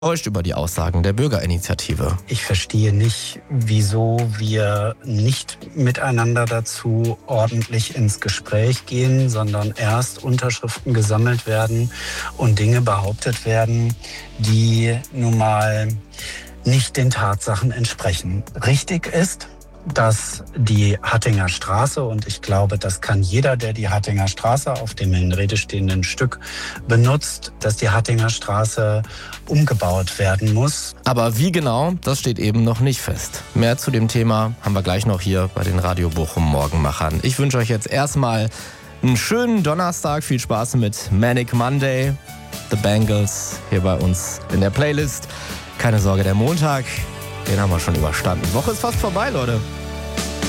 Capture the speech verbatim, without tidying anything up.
enttäuscht über die Aussagen der Bürgerinitiative. Ich verstehe nicht, wieso wir nicht miteinander dazu ordentlich ins Gespräch gehen, sondern erst Unterschriften gesammelt werden und Dinge behauptet werden, die nun mal nicht den Tatsachen entsprechen. Richtig ist, dass die Hattinger Straße, und ich glaube, das kann jeder, der die Hattinger Straße auf dem in Rede stehenden Stück benutzt, dass die Hattinger Straße umgebaut werden muss. Aber wie genau, das steht eben noch nicht fest. Mehr zu dem Thema haben wir gleich noch hier bei den Radio Bochum Morgenmachern. Ich wünsche euch jetzt erstmal einen schönen Donnerstag. Viel Spaß mit Manic Monday, The Bangles hier bei uns in der Playlist. Keine Sorge, der Montag, den haben wir schon überstanden. Die Woche ist fast vorbei, Leute.